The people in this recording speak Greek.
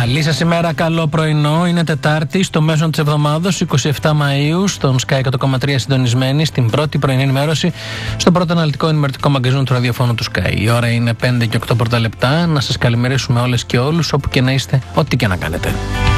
Καλή σας ημέρα, καλό πρωινό. Είναι Τετάρτη, στο μέσο της εβδομάδος, 27 Μαΐου, στον Sky 100,3 συντονισμένη, στην πρώτη πρωινή ενημέρωση, στο πρώτο αναλυτικό ενημερωτικό μαγκαζίνο του ραδιοφώνου του Sky. Η ώρα είναι 5 και 8 πρώτα λεπτά. Να σας καλημερίσουμε όλες και όλους, όπου και να είστε, ό,τι και να κάνετε.